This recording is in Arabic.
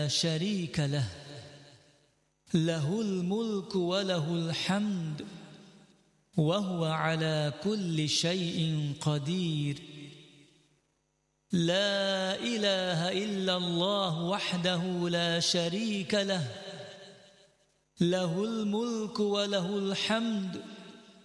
شريك له له الملك وله الحمد وهو على كل شيء قدير لا إله إلا الله وحده لا شريك له له الملك وله الحمد